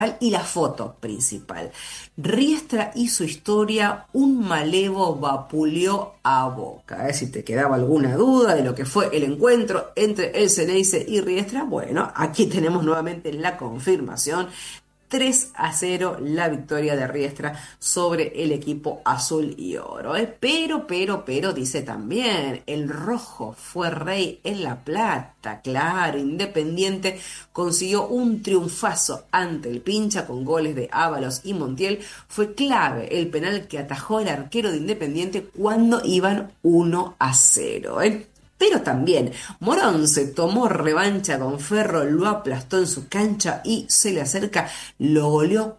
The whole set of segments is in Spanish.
y la foto principal. Riestra y su historia, un malevo vapuleó a Boca. Si te quedaba alguna duda de lo que fue el encuentro entre el Ceneice y Riestra, bueno, aquí tenemos nuevamente la confirmación. 3-0 la victoria de Riestra sobre el equipo azul y oro. Pero, dice también, el rojo fue rey en La Plata. Claro, Independiente consiguió un triunfazo ante el Pincha con goles de Ábalos y Montiel. Fue clave el penal que atajó el arquero de Independiente cuando iban 1-0. Pero también Morón se tomó revancha con Ferro, lo aplastó en su cancha y se le acerca, lo goleó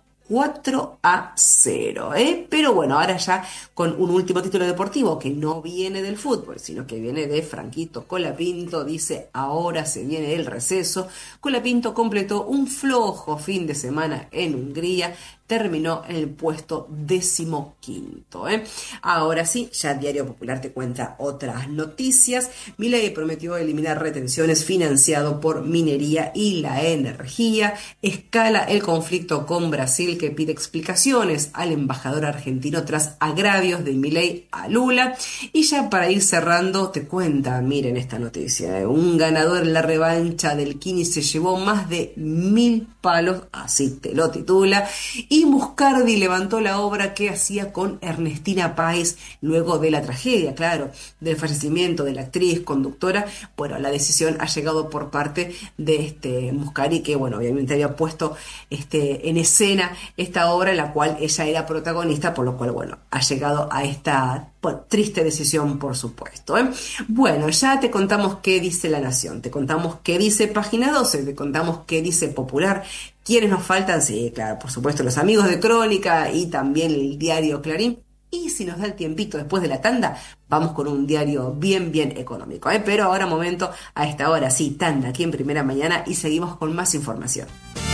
4-0. Pero bueno, ahora ya con un último título deportivo que no viene del fútbol, sino que viene de Franquito Colapinto. Dice, ahora se viene el receso. Colapinto completó un flojo fin de semana en Hungría, terminó en el puesto 15º. Ahora sí, ya Diario Popular te cuenta otras noticias. Milei prometió eliminar retenciones financiado por minería y la energía. Escala el conflicto con Brasil, que pide explicaciones al embajador argentino tras agravios de Milei a Lula. Y ya para ir cerrando te cuenta, miren esta noticia, un ganador en la revancha del Kini se llevó más de 1000 palos, así te lo titula. Y Muscardi levantó la obra que hacía con Ernestina Páez luego de la tragedia, claro, del fallecimiento de la actriz, conductora. Bueno, la decisión ha llegado por parte de Muscardi, que bueno, obviamente había puesto en escena esta obra en la cual ella era protagonista, por lo cual, bueno, ha llegado a esta triste decisión, por supuesto. Bueno, ya te contamos qué dice La Nación, te contamos qué dice Página 12, te contamos qué dice Popular. ¿Quiénes nos faltan? Sí, claro, por supuesto, los amigos de Crónica y también el diario Clarín. Y si nos da el tiempito después de la tanda, vamos con un diario bien económico. Pero ahora momento, a esta hora sí, tanda aquí en Primera Mañana y seguimos con más información.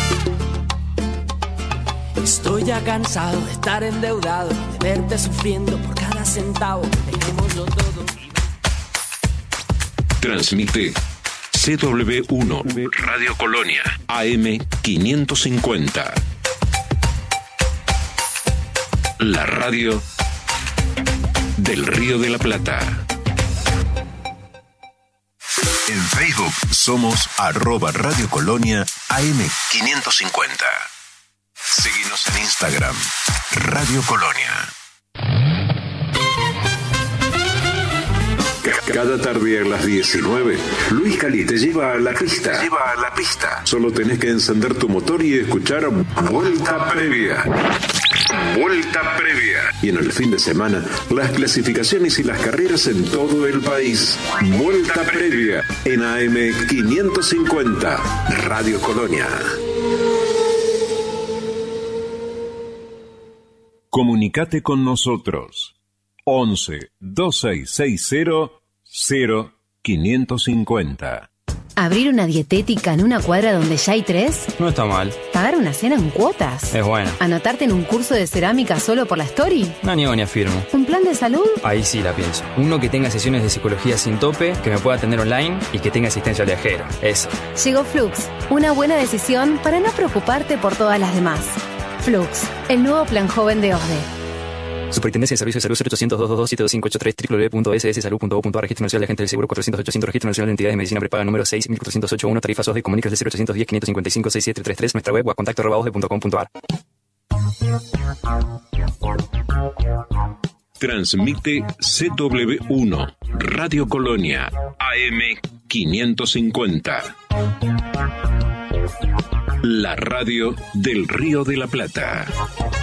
Estoy ya cansado de estar endeudado, de verte sufriendo por cada centavo. Dejémoslo todo. Transmite CW1 Radio Colonia AM 550. La radio del Río de la Plata. En Facebook somos @Radio Colonia AM 550. Síguenos en Instagram, Radio Colonia. Cada tarde a las 19, Luis Cali te lleva a la pista. Solo tenés que encender tu motor y escuchar Vuelta Previa. Vuelta Previa. Y en el fin de semana, las clasificaciones y las carreras en todo el país. Vuelta Previa en AM 550, Radio Colonia. Comunicate con nosotros. 11 2660 0550. ¿Abrir una dietética en una cuadra donde ya hay 3? No está mal. ¿Pagar una cena en cuotas? Es bueno. ¿Anotarte en un curso de cerámica solo por la story? No niego ni afirmo. ¿Un plan de salud? Ahí sí la pienso. Uno que tenga sesiones de psicología sin tope, que me pueda atender online y que tenga asistencia al viajero. Eso. Llegó Flux. Una buena decisión para no preocuparte por todas las demás. Flux, el nuevo plan joven de OSDE. Superintendencia de Servicios de Salud 0800-222-7583 www.sssalud.gov.ar. Registro Nacional de Agentes del Seguro 400-800. Registro Nacional de Entidades de Medicina Prepaga número 6408-1. Tarifas OSDE. Comunicas del 0810-555-6733. Nuestra web o a contacto@osde.com.ar. Transmite CW1 Radio Colonia AM 550. La radio del Río de la Plata.